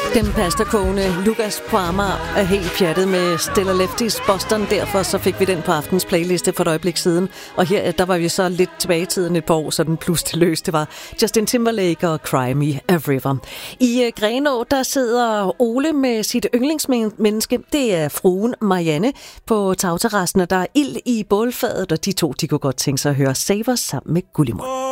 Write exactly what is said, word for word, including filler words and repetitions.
Den pastakone Lukas på Amager er helt pjattet med Stella Leftis Boston. Derfor så fik vi den på aftens playliste for et øjeblik siden. Og her der var vi så lidt tilbage i tiden et par år, så den pludselig løs. Det var Justin Timberlake og Cry Me a River. I uh, Grenå, der sidder Ole med sit yndlingsmenneske. Det er fruen Marianne på tagterrassen, og der er ild i bålfadet, og de to de kunne godt tænke sig at høre Savers sammen med Gullimund.